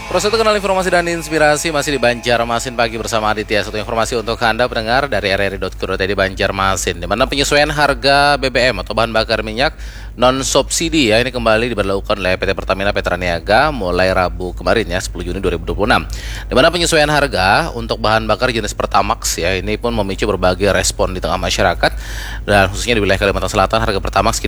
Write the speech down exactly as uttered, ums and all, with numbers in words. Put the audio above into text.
Proses itu kenal informasi dan inspirasi masih di Banjarmasin pagi bersama Aditya. Satu informasi untuk Anda pendengar dari r r i dot co dot i d Banjarmasin, di mana penyesuaian harga B B M atau bahan bakar minyak non subsidi ya ini kembali diberlakukan oleh P T Pertamina Petraniaga mulai Rabu kemarin ya sepuluh Juni dua ribu dua puluh enam. Di mana penyesuaian harga untuk bahan bakar jenis Pertamax ya ini pun memicu berbagai respon di tengah masyarakat, dan khususnya di wilayah Kalimantan Selatan harga Pertamax